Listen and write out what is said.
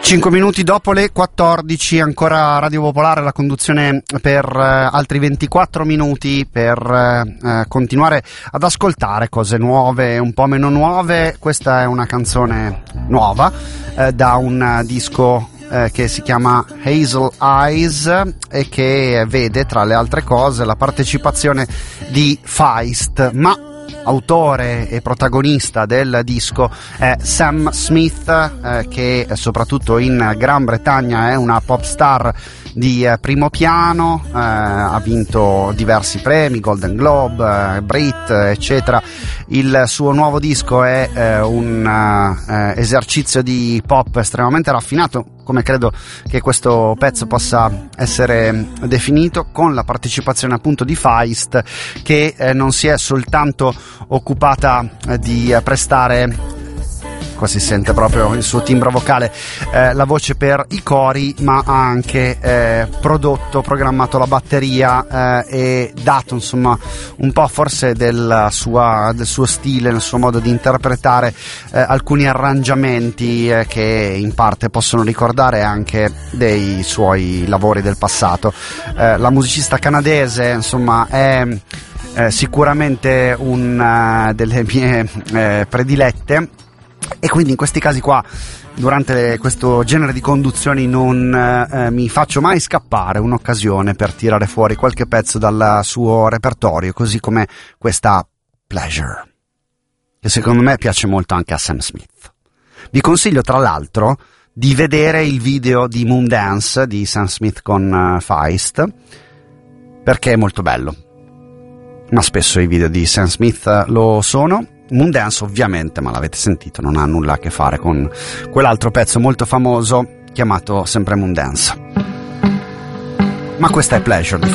5 minuti dopo le 14, ancora Radio Popolare, la conduzione per altri 24 minuti per continuare ad ascoltare cose nuove, un po' meno nuove. Questa è una canzone nuova da un disco che si chiama Hazel Eyes e che vede tra le altre cose la partecipazione di Feist, ma autore e protagonista del disco è Sam Smith, che soprattutto in Gran Bretagna è una pop star di primo piano, ha vinto diversi premi, Golden Globe, Brit, eccetera. Il suo nuovo disco è un esercizio di pop estremamente raffinato, come credo che questo pezzo possa essere definito, con la partecipazione appunto di Feist, che non si è soltanto occupata di prestare, qua si sente proprio il suo timbro vocale, la voce per i cori, ma ha anche programmato la batteria e dato insomma un po' forse del suo stile, del suo modo di interpretare alcuni arrangiamenti che in parte possono ricordare anche dei suoi lavori del passato. La musicista canadese insomma è sicuramente una delle mie predilette, e quindi in questi casi qua, durante questo genere di conduzioni, non mi faccio mai scappare un'occasione per tirare fuori qualche pezzo dal suo repertorio, così come questa Pleasure, che secondo me piace molto anche a Sam Smith. Vi consiglio tra l'altro di vedere il video di Moondance di Sam Smith con Feist, perché è molto bello, ma spesso i video di Sam Smith lo sono. Moondance ovviamente, ma l'avete sentito, non ha nulla a che fare con quell'altro pezzo molto famoso chiamato sempre Moondance. Ma questa è Pleasure di